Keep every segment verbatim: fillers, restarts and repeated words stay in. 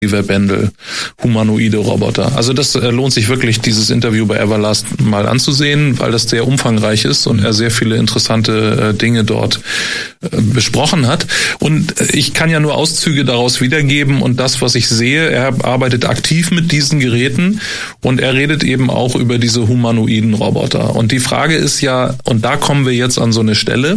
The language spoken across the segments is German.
Bändel, humanoide Roboter. Also das äh, lohnt sich wirklich, dieses Interview bei Everlast mal anzusehen, weil das sehr umfangreich ist und er sehr viele interessante äh, Dinge dort äh, besprochen hat. Und ich kann ja nur Auszüge daraus wiedergeben und das, was ich sehe, er arbeitet aktiv mit diesen Geräten und er redet eben auch über diese humanoiden Roboter. Und die Frage ist ja, und da kommen wir jetzt an so eine Stelle,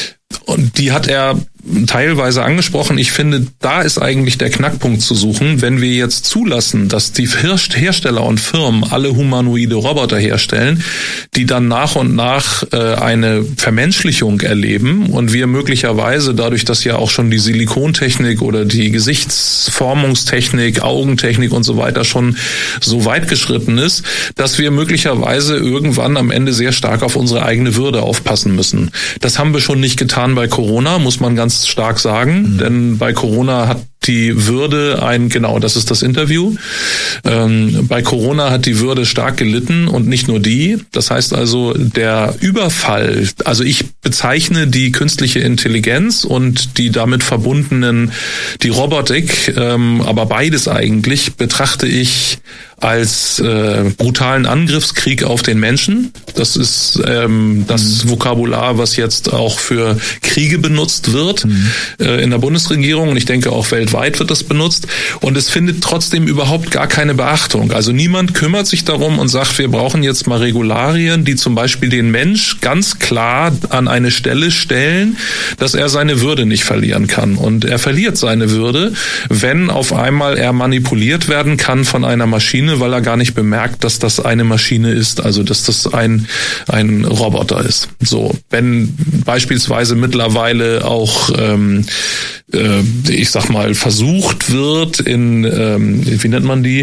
und die hat er teilweise angesprochen. Ich finde, da ist eigentlich der Knackpunkt zu suchen, wenn wir jetzt zulassen, dass die Hersteller und Firmen alle humanoide Roboter herstellen, die dann nach und nach äh, eine Vermenschlichung erleben und wir möglicherweise dadurch, dass ja auch schon die Silikontechnik oder die Gesichtsformungstechnik, Augentechnik und so weiter schon so weit geschritten ist, dass wir möglicherweise irgendwann am Ende sehr stark auf unsere eigene Würde aufpassen müssen. Das haben wir schon nicht getan bei Corona, muss man ganz stark sagen, mhm. denn bei Corona hat die Würde ein, genau, das ist das Interview. Ähm, bei Corona hat die Würde stark gelitten und nicht nur die. Das heißt also, der Überfall, also ich bezeichne die künstliche Intelligenz und die damit verbundenen, die Robotik, ähm, aber beides eigentlich betrachte ich als äh, brutalen Angriffskrieg auf den Menschen. Das ist ähm, das mhm. Vokabular, was jetzt auch für Kriege benutzt wird mhm. äh, in der Bundesregierung und ich denke auch weltweit wird das benutzt und es findet trotzdem überhaupt gar keine Beachtung. Also niemand kümmert sich darum und sagt, wir brauchen jetzt mal Regularien, die zum Beispiel den Mensch ganz klar an eine Stelle stellen, dass er seine Würde nicht verlieren kann. Und er verliert seine Würde, wenn auf einmal er manipuliert werden kann von einer Maschine, weil er gar nicht bemerkt, dass das eine Maschine ist, also dass das ein ein Roboter ist. So, wenn beispielsweise mittlerweile auch ähm, äh, ich sag mal versucht wird in ähm, wie nennt man die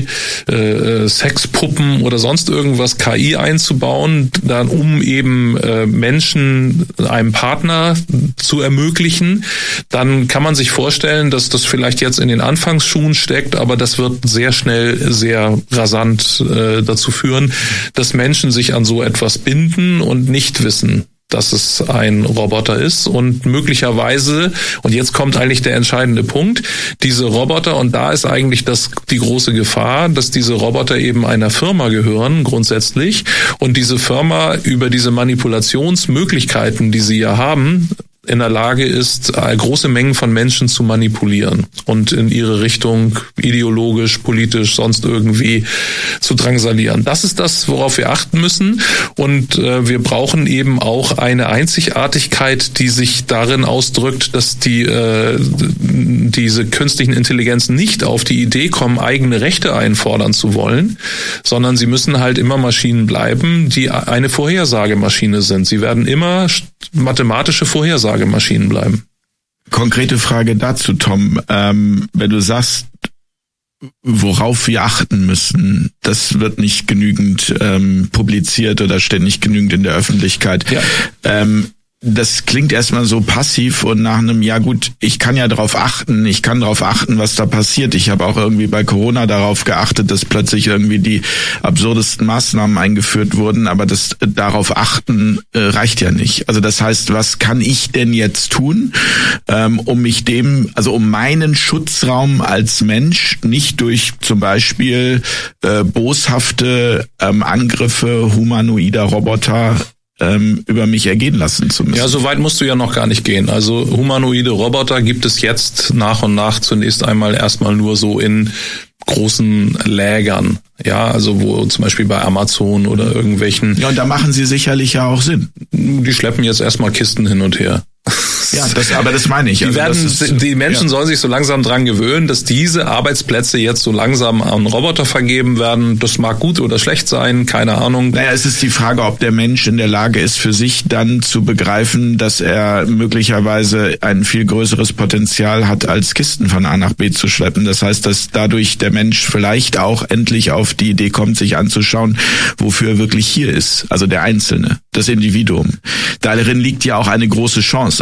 äh, Sexpuppen oder sonst irgendwas K I einzubauen, dann um eben äh, Menschen einem Partner zu ermöglichen, dann kann man sich vorstellen, dass das vielleicht jetzt in den Anfangsschuhen steckt, aber das wird sehr schnell sehr rasant äh, dazu führen, dass Menschen sich an so etwas binden und nicht wissen, dass es ein Roboter ist und möglicherweise, und jetzt kommt eigentlich der entscheidende Punkt, diese Roboter, und da ist eigentlich das die große Gefahr, dass diese Roboter eben einer Firma gehören, grundsätzlich, und diese Firma über diese Manipulationsmöglichkeiten, die sie ja haben, in der Lage ist, große Mengen von Menschen zu manipulieren und in ihre Richtung ideologisch, politisch, sonst irgendwie zu drangsalieren. Das ist das, worauf wir achten müssen und äh, wir brauchen eben auch eine Einzigartigkeit, die sich darin ausdrückt, dass die äh, diese künstlichen Intelligenzen nicht auf die Idee kommen, eigene Rechte einfordern zu wollen, sondern sie müssen halt immer Maschinen bleiben, die eine Vorhersagemaschine sind. Sie werden immer mathematische Vorhersagen Maschinen bleiben. Konkrete Frage dazu, Tom. Ähm, wenn du sagst, worauf wir achten müssen, das wird nicht genügend ähm, publiziert oder steht nicht genügend in der Öffentlichkeit. Ja. Ähm, das klingt erstmal so passiv und nach einem, ja gut, ich kann ja darauf achten, ich kann darauf achten, was da passiert. Ich habe auch irgendwie bei Corona darauf geachtet, dass plötzlich irgendwie die absurdesten Maßnahmen eingeführt wurden, aber das äh, darauf achten äh, reicht ja nicht. Also das heißt, was kann ich denn jetzt tun, ähm, um mich dem, also um meinen Schutzraum als Mensch nicht durch zum Beispiel äh, boshafte ähm, Angriffe humanoider Roboter ähm, über mich ergehen lassen zu müssen. Ja, so weit musst du ja noch gar nicht gehen. Also humanoide Roboter gibt es jetzt nach und nach zunächst einmal erstmal nur so in großen Lägern. Ja, also wo zum Beispiel bei Amazon oder irgendwelchen... Ja, und da machen sie sicherlich ja auch Sinn. Die schleppen jetzt erstmal Kisten hin und her. Ja, das, aber das meine ich. Die, also werden, das ist, die Menschen ja. sollen sich so langsam dran gewöhnen, dass diese Arbeitsplätze jetzt so langsam an Roboter vergeben werden. Das mag gut oder schlecht sein, keine Ahnung. Naja, es ist die Frage, ob der Mensch in der Lage ist, für sich dann zu begreifen, dass er möglicherweise ein viel größeres Potenzial hat, als Kisten von A nach B zu schleppen. Das heißt, dass dadurch der Mensch vielleicht auch endlich auf die Idee kommt, sich anzuschauen, wofür er wirklich hier ist. Also der Einzelne, das Individuum. Darin liegt ja auch eine große Chance. Also man kann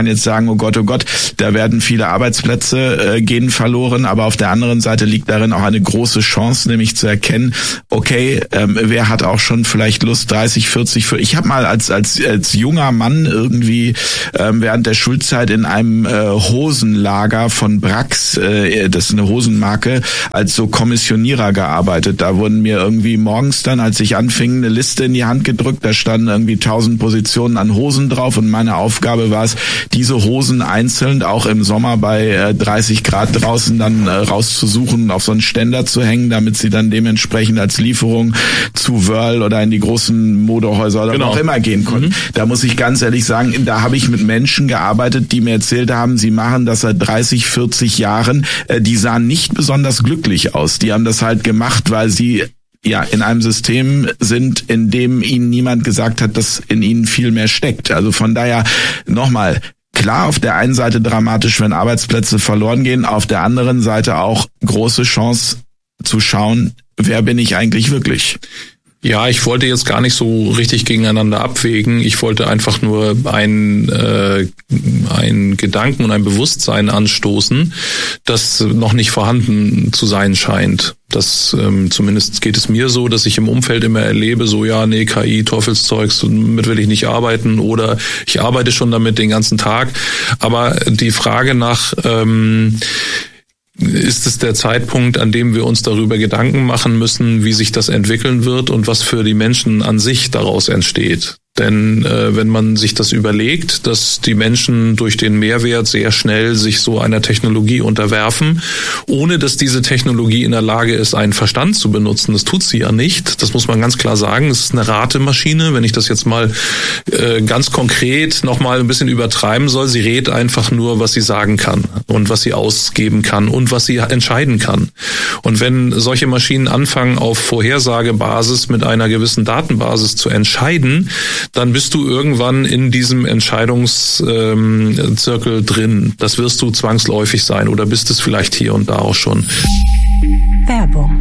man jetzt sagen, oh Gott, oh Gott, da werden viele Arbeitsplätze äh, gehen verloren, aber auf der anderen Seite liegt darin auch eine große Chance, nämlich zu erkennen, okay, ähm, wer hat auch schon vielleicht Lust, dreißig, vierzig, für ich habe mal als als als junger Mann irgendwie ähm, während der Schulzeit in einem äh, Hosenlager von Brax, äh, das ist eine Hosenmarke, als so Kommissionierer gearbeitet. Da wurden mir irgendwie morgens dann, als ich anfing, eine Liste in die Hand gedrückt, da standen irgendwie tausend Positionen an Hosen drauf und meine Aufgabe war es, diese Hosen einzeln auch im Sommer bei äh, dreißig Grad draußen dann äh, rauszusuchen und auf so einen Ständer zu hängen, damit sie dann dementsprechend als Lieferung zu Wörl oder in die großen Modehäuser oder genau. wo auch immer gehen konnten. Mhm. Da muss ich ganz ehrlich sagen, da habe ich mit Menschen gearbeitet, die mir erzählt haben, sie machen das seit dreißig, vierzig Jahren. Äh, die sahen nicht besonders glücklich aus. Die haben das halt gemacht, weil sie ja in einem System sind, in dem ihnen niemand gesagt hat, dass in ihnen viel mehr steckt. Also von daher nochmal, klar, auf der einen Seite dramatisch, wenn Arbeitsplätze verloren gehen, auf der anderen Seite auch große Chance zu schauen, wer bin ich eigentlich wirklich? Ja, ich wollte jetzt gar nicht so richtig gegeneinander abwägen. Ich wollte einfach nur ein, äh, ein Gedanken und ein Bewusstsein anstoßen, das noch nicht vorhanden zu sein scheint. Das ähm, zumindest geht es mir so, dass ich im Umfeld immer erlebe, so ja, nee, K I, Teufelszeugs, damit will ich nicht arbeiten oder ich arbeite schon damit den ganzen Tag. Aber die Frage nach ähm, ist es der Zeitpunkt, an dem wir uns darüber Gedanken machen müssen, wie sich das entwickeln wird und was für die Menschen an sich daraus entsteht. Denn äh, wenn man sich das überlegt, dass die Menschen durch den Mehrwert sehr schnell sich so einer Technologie unterwerfen, ohne dass diese Technologie in der Lage ist, einen Verstand zu benutzen, das tut sie ja nicht, das muss man ganz klar sagen, es ist eine Ratemaschine, wenn ich das jetzt mal äh, ganz konkret nochmal ein bisschen übertreiben soll, sie rät einfach nur, was sie sagen kann und was sie ausgeben kann und was sie entscheiden kann. Und wenn solche Maschinen anfangen, auf Vorhersagebasis mit einer gewissen Datenbasis zu entscheiden, dann bist du irgendwann in diesem Entscheidungszirkel drin. Das wirst du zwangsläufig sein oder bist es vielleicht hier und da auch schon. Werbung.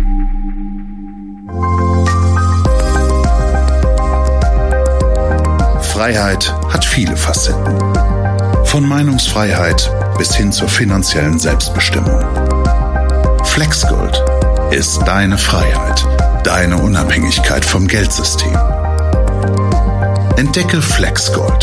Freiheit hat viele Facetten. Von Meinungsfreiheit bis hin zur finanziellen Selbstbestimmung. FlexGold ist deine Freiheit, deine Unabhängigkeit vom Geldsystem. Entdecke FlexGold